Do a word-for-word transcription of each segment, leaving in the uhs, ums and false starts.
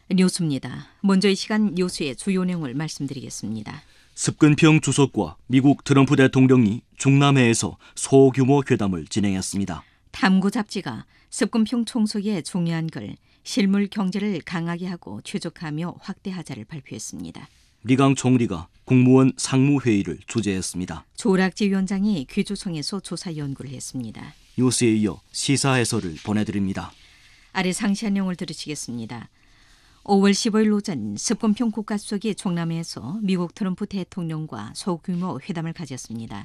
뉴스입니다. 먼저 이 시간 뉴스의 주요 내용을 말씀드리겠습니다. 습근평 주석과 미국 트럼프 대통령이 중남해에서 소규모 회담을 진행했습니다. 탐구 잡지가 습근평 총석의 중요한 글 실물 경제를 강하게 하고 최적화하며 확대하자를 발표했습니다. 리강 총리가 국무원 상무회의를 주재했습니다. 조락지 위원장이 귀주청에서 조사 연구를 했습니다. 뉴스에 이어 시사 해설을 보내드립니다. 아래 상세한 내용을 들으시겠습니다. 오월 십오일 오전 습근평 국가수석이 중남해에서 미국 트럼프 대통령과 소규모 회담을 가졌습니다.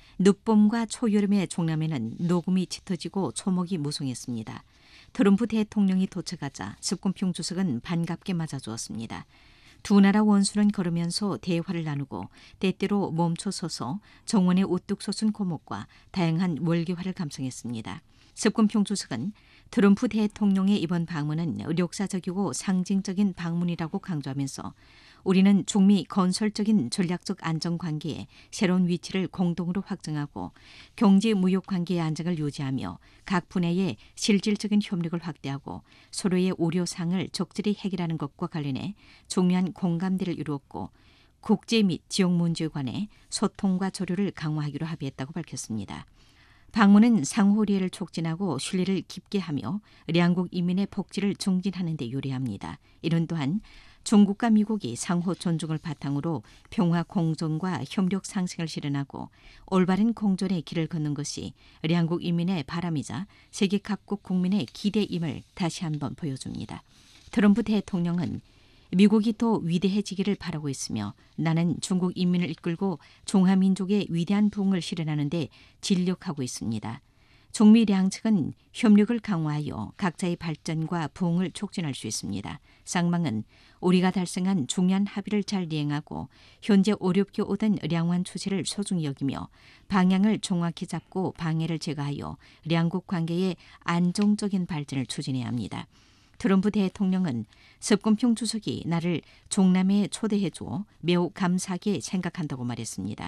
늦봄과 초여름의 중남해는 녹음이 짙어지고 초목이 무성했습니다. 트럼프 대통령이 도착하자 습근평 주석은 반갑게 맞아주었습니다. 두 나라 원수는 걸으면서 대화를 나누고 때때로 멈춰서서 정원에 우뚝 솟은 고목과 다양한 월계화를 감상했습니다. 습근평 주석은 트럼프 대통령의 이번 방문은 역사적이고 상징적인 방문이라고 강조하면서 우리는 중미 건설적인 전략적 안정관계에 새로운 위치를 공동으로 확정하고 경제 무역 관계의 안정을 유지하며 각 분야의 실질적인 협력을 확대하고 서로의 우려사항을 적절히 해결하는 것과 관련해 중요한 공감대를 이루었고 국제 및 지역 문제에 관해 소통과 조율을 강화하기로 합의했다고 밝혔습니다. 방문은 상호리해를 촉진하고 신뢰를 깊게 하며兩国 인민의 복지를 증진하는 데 유리합니다. 이런 또한 중국과 미국이 상호 존중을 바탕으로 평화 공존과 협력 상생을 실현하고 올바른 공존의 길을 걷는 것이兩国 인민의 바람이자 세계 각국 국민의 기대임을 다시 한번 보여줍니다. 트럼프 대통령은 미국이 더 위대해지기를 바라고 있으며 나는 중국 인민을 이끌고 중화민족의 위대한 부흥을 실현하는 데尽力하고 있습니다. 중미 양측은 협력을 강화하여 각자의 발전과 부흥을 촉진할 수 있습니다. 쌍방은 우리가 달성한 중요한 합의를 잘 이행하고 현재 어렵게 오던兩湾 추세를 소중히 여기며 방향을 정확히 잡고 방해를 제거하여兩国 관계의 안정적인 발전을 추진해야 합니다. 트럼프 대통령은 습근평 주석이 나를 중남해에 초대해줘 매우 감사하게 생각한다고 말했습니다.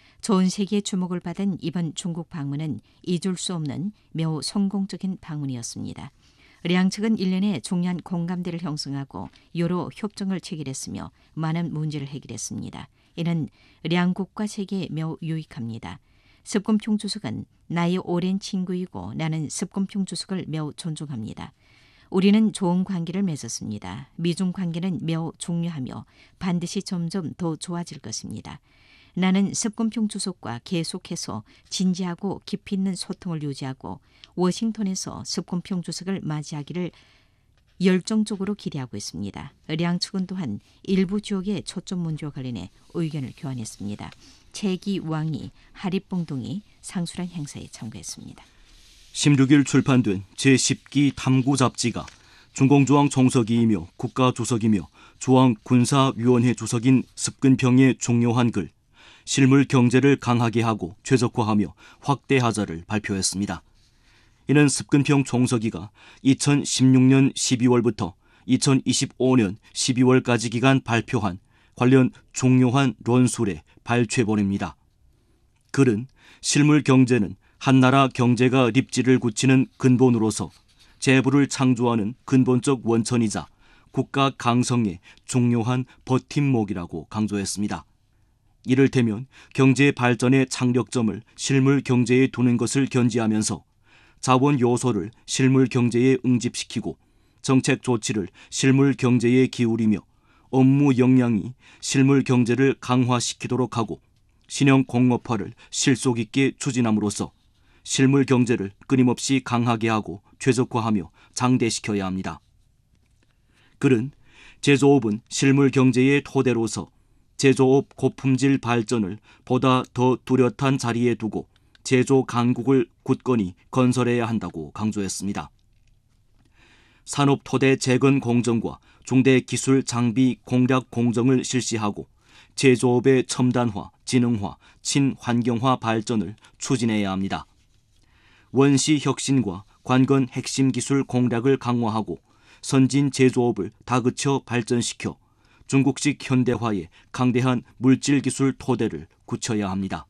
전 세계의 주목을 받은 이번 중국 방문은 잊을 수 없는 매우 성공적인 방문이었습니다. 양측은 일 년에 중요한 공감대를 형성하고 여러 협정을 체결했으며 많은 문제를 해결했습니다. 이는兩국과 세계에 매우 유익합니다. 습근평 주석은 나의 오랜 친구이고 나는 습근평 주석을 매우 존중합니다. 우리는 좋은 관계를 맺었습니다. 미중 관계는 매우 중요하며 반드시 점점 더 좋아질 것입니다. 나는 습근평 주석과 계속해서 진지하고 깊이 있는 소통을 유지하고 워싱턴에서 습근평 주석을 맞이하기를 열정적으로 기대하고 있습니다. 양측은 또한 일부 지역의 초점 문제와 관련해 의견을 교환했습니다. 채기 왕이 하립봉동이 상수란 행사에 참가했습니다. 십육일 출판된 제십기 탐구 잡지가 중공조항 총석이이며 국가주석이며 중앙군사위원회 주석인 습근평의 중요한 글 실물 경제를 강하게 하고 최적화하며 확대하자를 발표했습니다. 이는 습근평 총서기가 이천십육년 십이월부터 이천이십오년 십이월까지 기간 발표한 관련 중요한論술의 발췌본입니다. 글은 실물 경제는 한 나라 경제가 립지를 굳히는 근본으로서 재부를 창조하는 근본적 원천이자 국가 강성의 중요한 버팀목이라고 강조했습니다. 이를테면 경제 발전의 창력점을 실물 경제에 두는 것을 견지하면서 자원 요소를 실물 경제에 응집시키고 정책 조치를 실물 경제에 기울이며 업무 역량이 실물 경제를 강화시키도록 하고 신형 공업화를 실속 있게 추진함으로써 실물 경제를 끊임없이 강하게 하고 최적화하며 장대시켜야 합니다. 글은 제조업은 실물 경제의 토대로서 제조업 고품질 발전을 보다 더 뚜렷한 자리에 두고 제조 강국을 굳건히 건설해야 한다고 강조했습니다. 산업 토대 재건 공정과 중대 기술 장비 공략 공정을 실시하고 제조업의 첨단화, 지능화, 친환경화 발전을 추진해야 합니다. 원시 혁신과 관건 핵심 기술 공략을 강화하고 선진 제조업을 다그쳐 발전시켜 중국식 현대화의 강대한 물질기술 토대를 굳혀야 합니다.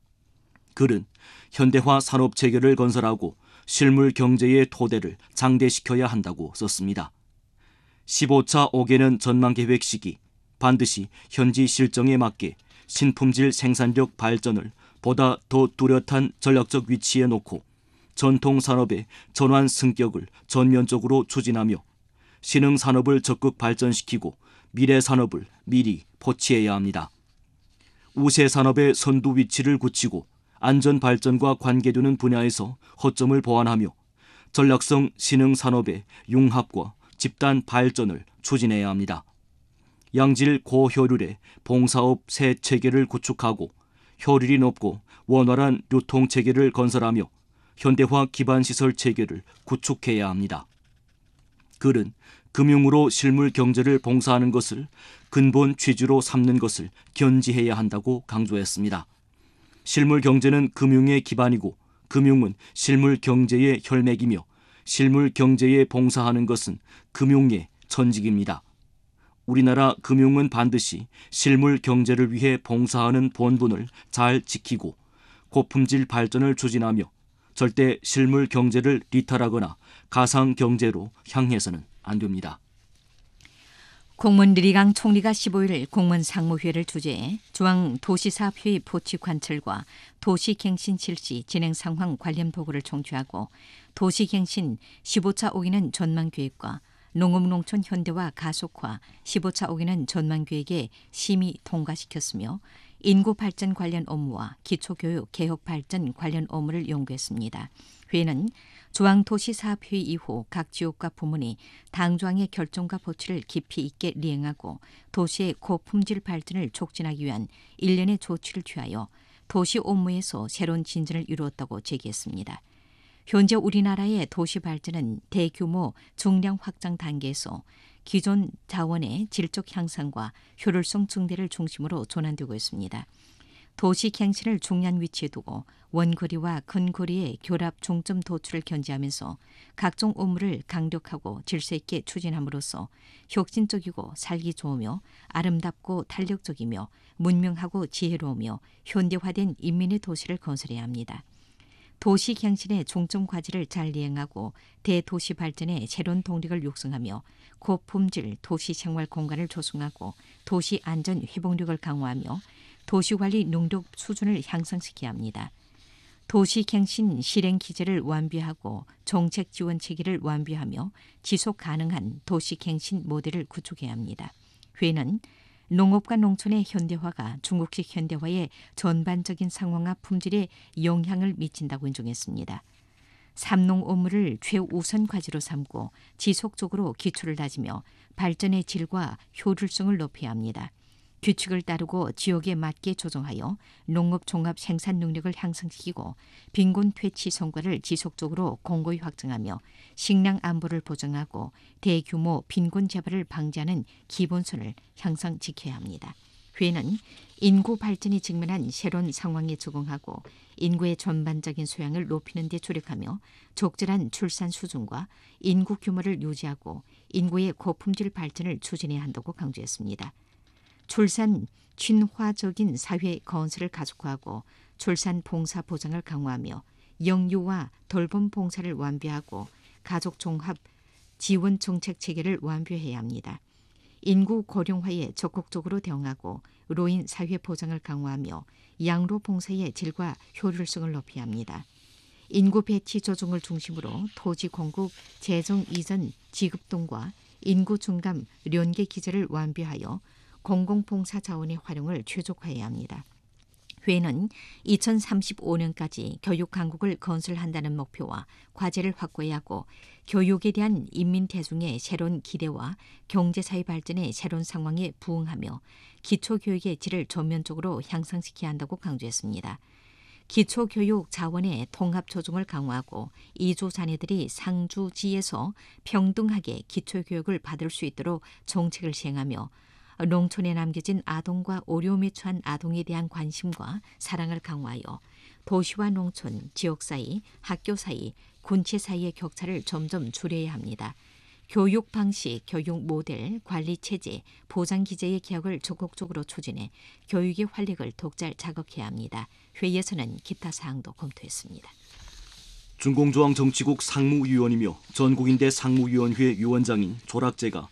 글은 현대화 산업체계를 건설하고 실물 경제의 토대를 장대시켜야 한다고 썼습니다. 십오 차 오 개년 전망계획 시기 반드시 현지 실정에 맞게 신품질 생산력 발전을 보다 더 뚜렷한 전략적 위치에 놓고 전통 산업의 전환 승격을 전면적으로 추진하며 신흥 산업을 적극 발전시키고 미래 산업을 미리 포치해야 합니다. 우세 산업의 선두 위치를 굳히고 안전 발전과 관계되는 분야에서 허점을 보완하며 전략성 신흥 산업의 융합과 집단 발전을 추진해야 합니다. 양질 고효율의 봉사업 새 체계를 구축하고 효율이 높고 원활한 유통 체계를 건설하며 현대화 기반 시설 체계를 구축해야 합니다. 글은 금융으로 실물 경제를 봉사하는 것을 근본 취지로 삼는 것을 견지해야 한다고 강조했습니다. 실물 경제는 금융의 기반이고 금융은 실물 경제의 혈맥이며 실물 경제에 봉사하는 것은 금융의 전직입니다. 우리나라 금융은 반드시 실물 경제를 위해 봉사하는 본분을 잘 지키고 고품질 발전을 추진하며 절대 실물 경제를 리탈하거나 가상 경제로 향해서는 안 됩니다. 공무원 류리강 총리가 십오 일 공무원 상무회의를 주재해 중앙도시사업회의 보치 관철과 도시갱신 실시 진행 상황 관련 보고를 청취하고 도시갱신 십오 차 오 기년 전망계획과 농업농촌 현대화 가속화 십오 차 오 기년 전망계획에 심의 통과시켰으며 인구 발전 관련 업무와 기초교육 개혁 발전 관련 업무를 연구했습니다. 회의는 중앙도시사업회의 이후 각 지역과 부문이 당조항의 결정과 보치를 깊이 있게 리행하고 도시의 고품질 발전을 촉진하기 위한 일련의 조치를 취하여 도시 업무에서 새로운 진전을 이루었다고 제기했습니다. 현재 우리나라의 도시 발전은 대규모 중량 확장 단계에서 기존 자원의 질적 향상과 효율성 증대를 중심으로 전환되고 있습니다. 도시 갱신을 중요한 위치에 두고 원거리와 근거리의 결합 중점 도출을 견지하면서 각종 업무를 강력하고 질서 있게 추진함으로써 혁신적이고 살기 좋으며 아름답고 탄력적이며 문명하고 지혜로우며 현대화된 인민의 도시를 건설해야 합니다. 도시 갱신의 중점 과제를 잘 이행하고 대도시 발전의 새로운 동력을 육성하며 고품질 도시 생활 공간을 조성하고 도시 안전 회복력을 강화하며 도시관리 능력 수준을 향상시켜야 합니다. 도시갱신 실행 기제를 완비하고 정책 지원 체계를 완비하며 지속 가능한 도시갱신 모델을 구축해야 합니다. 회의는 농업과 농촌의 현대화가 중국식 현대화의 전반적인 상황과 품질에 영향을 미친다고 인정했습니다. 삼농 업무를 최우선 과제로 삼고 지속적으로 기초를 다지며 발전의 질과 효율성을 높여야 합니다. 규칙을 따르고 지역에 맞게 조정하여 농업 종합 생산 능력을 향상시키고 빈곤 퇴치 성과를 지속적으로 공고히 확정하며 식량 안보를 보장하고 대규모 빈곤 재발을 방지하는 기본선을 향상 지켜야 합니다. 회의는 인구 발전이 직면한 새로운 상황에 적응하고 인구의 전반적인 소양을 높이는 데 주력하며 적절한 출산 수준과 인구 규모를 유지하고 인구의 고품질 발전을 추진해야 한다고 강조했습니다. 출산 친화적인 사회 건설을 가속화하고 출산 봉사 보장을 강화하며 영유아 돌봄 봉사를 완비하고 가족 종합 지원 정책 체계를 완비해야 합니다. 인구 고령화에 적극적으로 대응하고 노인 사회 보장을 강화하며 양로 봉사의 질과 효율성을 높여야 합니다. 인구 배치 조정을 중심으로 토지 공급 재정 이전 지급등과 인구 중감 연계 기제를 완비하여 공공봉사 자원의 활용을 최적화해야 합니다. 회의는 이천삼십오 년까지 교육 강국을 건설한다는 목표와 과제를 확고해야 하고 교육에 대한 인민 대중의 새로운 기대와 경제사회 발전의 새로운 상황에 부응하며 기초교육의 질을 전면적으로 향상시켜야 한다고 강조했습니다. 기초교육 자원의 통합 조정을 강화하고 이주 자녀들이 상주지에서 평등하게 기초교육을 받을 수 있도록 정책을 시행하며 농촌에 남겨진 아동과 어려움에 처한 아동에 대한 관심과 사랑을 강화하여 도시와 농촌, 지역 사이, 학교 사이, 군체 사이의 격차를 점점 줄여야 합니다. 교육 방식, 교육 모델, 관리 체제, 보장 기제의 개혁을 적극적으로 추진해 교육의 활력을 더욱 잘 자극해야 합니다. 회의에서는 기타 사항도 검토했습니다. 중공조항정치국 상무위원이며 전국인대 상무위원회 위원장인 조락제가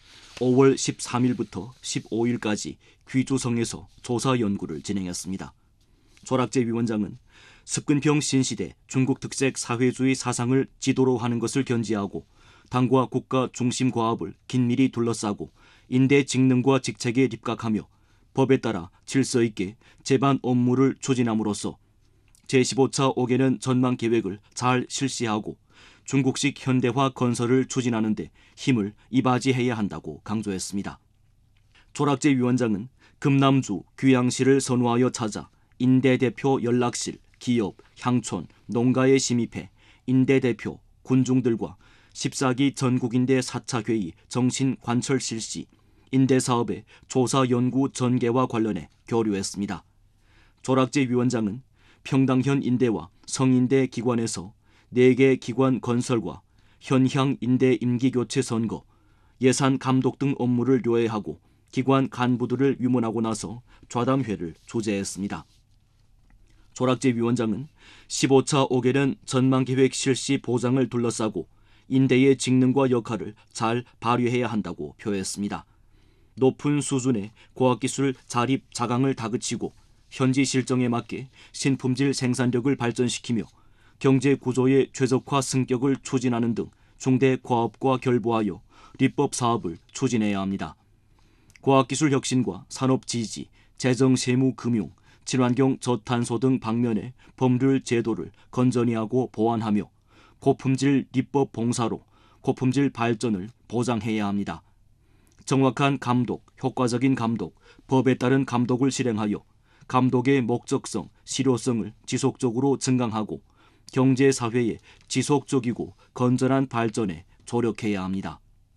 오월 십삼일부터 십오일까지 귀주성에서 조사 연구를 진행했습니다. 조락제 위원장은 습근평 신시대 중국 특색 사회주의 사상을 지도로 하는 것을 견지하고 당과 국가 중심 과업을 긴밀히 둘러싸고 인대 직능과 직책에 입각하며 법에 따라 질서 있게 제반 업무를 추진함으로써 제십오차 오 개년 전망 계획을 잘 실시하고 중국식 현대화 건설을 추진하는 데 힘을 이바지해야 한다고 강조했습니다. 조락제 위원장은 금남주 귀양시를 선호하여 찾아 인대 대표 연락실, 기업, 향촌, 농가에 심입해 인대 대표, 군중들과 십사기 전국인대 사차 회의 정신 관철 실시, 인대 사업의 조사 연구 전개와 관련해 교류했습니다. 조락제 위원장은 평당현 인대와 성인대 기관에서 네 개 기관 건설과 현향 인대 임기교체 선거, 예산 감독 등 업무를 요해하고 기관 간부들을 위문하고 나서 좌담회를 주재했습니다. 조락제 위원장은 십오차 오 개년 전망계획 실시 보장을 둘러싸고 인대의 직능과 역할을 잘 발휘해야 한다고 표했습니다. 높은 수준의 과학기술 자립 자강을 다그치고 현지 실정에 맞게 신품질 생산력을 발전시키며 경제 구조의 최적화 승격을 추진하는 등 중대 과업과 결부하여立법 사업을 추진해야 합니다. 과학기술 혁신과 산업 지지, 재정 세무 금융, 친환경 저탄소 등 방면의 법률 제도를 건전히 하고 보완하며 고품질立법 봉사로 고품질 발전을 보장해야 합니다. 정확한 감독, 효과적인 감독, 법에 따른 감독을 실행하여 감독의 목적성, 실효성을 지속적으로 증강하고 경제사회의 지속적이고 건전한 발전에 조력해야 합니다.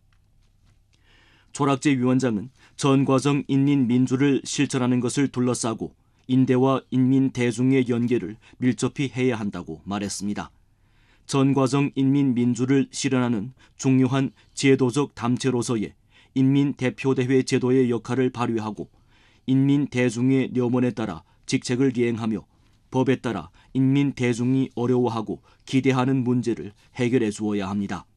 조락제 위원장은 전과정 인민민주를 실천하는 것을 둘러싸고 인대와 인민 대중의 연계를 밀접히 해야 한다고 말했습니다. 전과정 인민민주를 실현하는 중요한 제도적 담체로서의 인민대표대회 제도의 역할을 발휘하고 인민 대중의 려원에 따라 직책을 이행하며 법에 따라 인민 대중이 어려워하고 기대하는 문제를 해결해 주어야 합니다.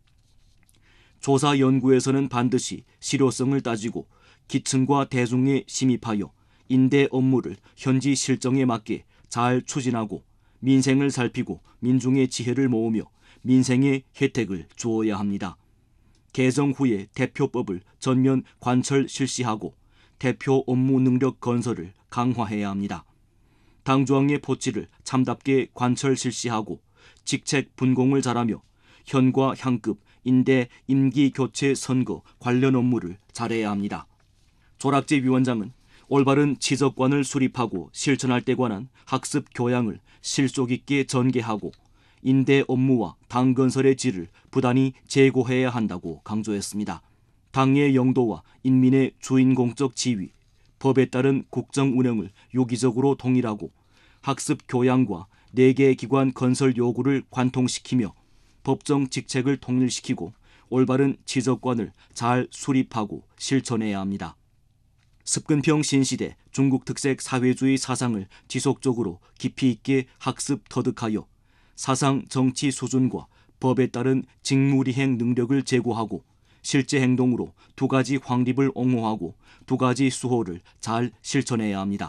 조사 연구에서는 반드시 실효성을 따지고 기층과 대중에 심입하여 인대 업무를 현지 실정에 맞게 잘 추진하고 민생을 살피고 민중의 지혜를 모으며 민생의 혜택을 주어야 합니다. 개정 후에 대표법을 전면 관철 실시하고 대표 업무 능력 건설을 강화해야 합니다. 당조항의 포치를 참답게 관철 실시하고 직책 분공을 잘하며 현과 향급 인대 임기 교체 선거 관련 업무를 잘해야 합니다. 조락제 위원장은 올바른 지적관을 수립하고 실천할 때 관한 학습 교양을 실속 있게 전개하고 인대 업무와 당 건설의 질을 부단히 제고해야 한다고 강조했습니다. 당의 영도와 인민의 주인공적 지위, 법에 따른 국정 운영을 유기적으로 통일하고 학습 교양과 네 개 기관 건설 요구를 관통시키며 법정 직책을 통일시키고 올바른 지적관을 잘 수립하고 실천해야 합니다. 습근평 신시대 중국 특색 사회주의 사상을 지속적으로 깊이 있게 학습 터득하여 사상 정치 수준과 법에 따른 직무리행 능력을 제고하고 실제 행동으로 두 가지 확립을 옹호하고 두 가지 수호를 잘 실천해야 합니다.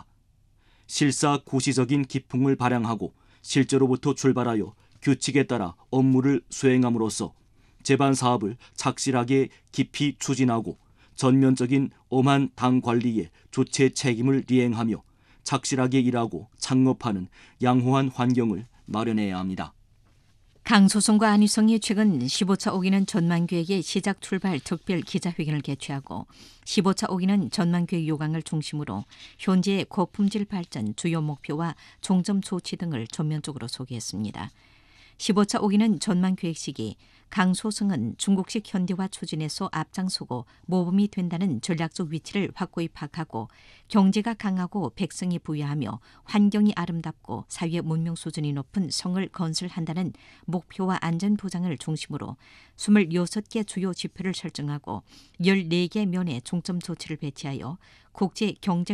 실사구시적인 기풍을 발양하고 실제로부터 출발하여 규칙에 따라 업무를 수행함으로써 제반 사업을 착실하게 깊이 추진하고 전면적인 엄한 당 관리의 주체 책임을 이행하며 착실하게 일하고 창업하는 양호한 환경을 마련해야 합니다. 강소성과 안희성이 최근 십오차 오 기년 전망계획의 시작 출발 특별 기자회견을 개최하고 십오차 오 기년 전망계획 요강을 중심으로 현재의 고품질 발전 주요 목표와 종점 조치 등을 전면적으로 소개했습니다. 십오차 오 기년 전망계획 시기 강소성은 중국식 현대화 추진에서 앞장서고 모범이 된다는 전략적 위치를 확고히 파악하고 경제가 강하고 백성이 부유하며 환경이 아름답고 사회 문명 수준이 높은 성을 건설한다는 목표와 안전 보장을 중심으로 스물여섯 개 주요 지표를 설정하고 열네 개 면의 중점 조치를 배치하여 국제 경쟁